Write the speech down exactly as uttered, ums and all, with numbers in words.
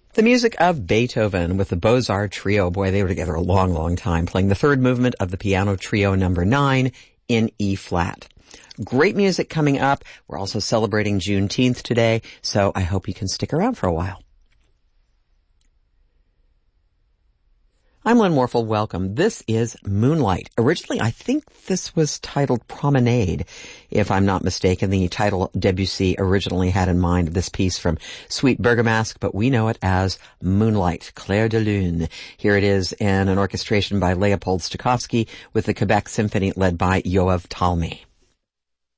The music of Beethoven with the Beaux-Arts Trio. Boy, they were together a long, long time, playing the third movement of the Piano Trio number nine in E-flat. Great music coming up. We're also celebrating Juneteenth today, so I hope you can stick around for a while. I'm Lynn Morphle. Welcome. This is Moonlight. Originally, I think this was titled Promenade, if I'm not mistaken. The title Debussy originally had in mind this piece from Suite Bergamasque, but we know it as Moonlight, Clair de Lune. Here it is in an orchestration by Leopold Stokowski with the Quebec Symphony led by Yoav Talmy.